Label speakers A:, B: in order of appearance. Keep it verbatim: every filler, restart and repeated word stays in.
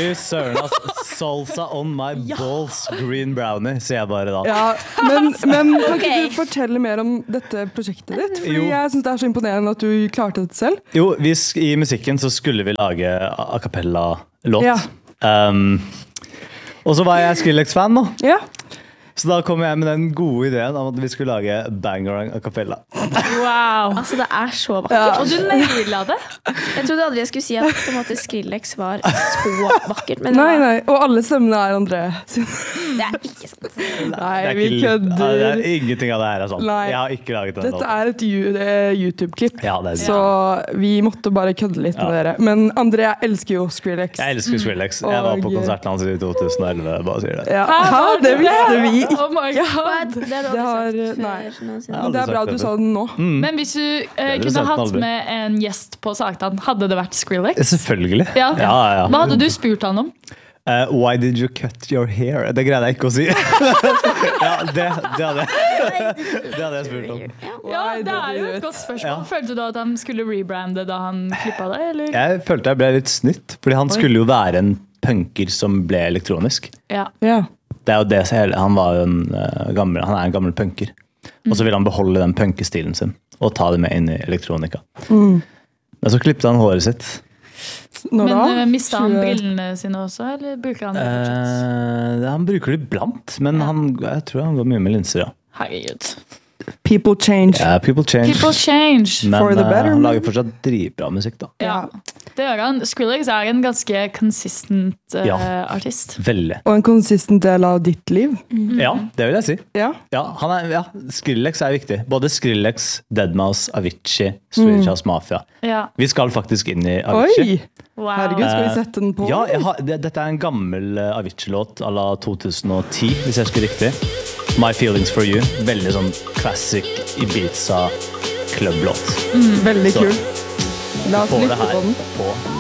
A: Fy søren, ass. Salsa on my balls, green brownie, sier jeg bare da.
B: Ja, men, men kan
C: Ok.
B: ikke du fortelle mer om dette prosjektet ditt? Fordi
A: Jo.
B: jeg synes det er så imponerende at du klarte det selv.
A: Jo, vi, sk- i musikken så skulle vi lage a a cappella-låt.
B: Ja.
A: Um, og så var jeg Skrillex-fan da.
B: Ja.
A: Så da kom jeg med den gode ideen om at vi skulle lage Bangarang a cappella.
D: Wow.
C: Altså, det er så vakkert.
B: Ja.
D: Og du naila det.
C: Jeg trodde aldri jeg skulle si at på en måte Skrillex var så vakkert, men det,
B: Nei,
C: var,
B: nei, og alle stemmene er André sin.
C: det er ikke sant.
B: Nei,
A: Det er
B: vi
A: ikke litt- Ja, det
B: kødder.
A: er ingenting av det her er sant.
B: Nei.
A: Jeg har ikke laget den
B: Dette er et ju- eh, YouTube-klipp,
A: Ja, det er
B: så vi måtte bare kødde litt med
A: Ja.
B: dere. Men André, jeg elsker jo Skrillex.
A: Jeg elsker Skrillex. Jeg var på
B: Og-
A: konserten hans i to tusen og elleve, bare sier det.
B: Ja.
D: Hæ,
B: Hæ,
D: var
B: det
D: det
B: visste vi ikke.
D: Oh my god.
C: What? Det har du
B: Det har-
C: aldri sagt
B: nei.
C: før noensinne.
A: Ja.
B: Men det er bra at du sa den nå.
A: Mm.
D: Men hvis du eh,
A: du
D: kunne
A: sagt
D: hatt
A: aldri.
D: med en gjest på Sagtann, hadde det vært Skrillex?
A: Selvfølgelig.
D: Ja.
A: Ja, ja, ja.
D: Hva hadde du spurt han om?
A: Uh, why did you cut your hair? Det greide jeg ikke å si. ja, det, det, hadde, jeg- det hadde jeg spurt om.
D: Ja,
B: Why
D: Det er
B: did
D: jo
B: you
D: et
B: do
D: godt
B: it?
D: spørsmål.
A: Ja.
D: Følte du at han skulle rebrande da han klippa deg, eller?
A: Jeg følte jeg ble litt snytt, fordi han skulle jo være en punker som ble elektronisk.
D: Ja.
B: Ja.
A: Det er jo det som hele, Han var jo en uh, gammel, han er en gammel punker. Og så ville han beholde den punkestilen sin og ta det med inn i elektronika.
B: Mm.
A: Men så klippte han håret sitt.
B: Når
D: Men
B: da?
D: uh, mista han
B: tjue
D: brillene sine også, eller bruker han det fortsatt?
A: Eh, han bruker det iblant, men han, jeg tror han går mye med linser, ja.
D: Herregud.
B: People change.
A: Yeah, people change.
D: People change.
A: Men
B: For the
A: eh,
B: better,
A: han
B: man.
A: lager fortsatt dritbra musikk, da.
D: Ja, det gjør han. Skrillex er en ganske consistent uh,
A: Ja.
D: artist.
A: Veldig.
B: Og en konsistent del av ditt liv.
A: Ja, det vil jeg si.
B: Ja.
A: Ja, han er, ja, Skrillex er viktig. Både Skrillex, Deadmau5, Avicii, Swedish House Mafia.
D: Ja.
A: Vi skal faktisk inn i Avicii.
B: Oi!
D: Wow.
B: Herregud, skal vi
A: Eh,
B: sette den på?
A: Ja, jeg har, det, dette er en gammel uh, Avicii-låt à la to tusen og ti, hvis jeg husker riktig. My Feelings For You. Veldig sånn classic Ibiza-klubblåt.
B: Veldig
A: Så-
B: kul. La oss
A: Får det
B: lytte
A: her
B: på den.
A: på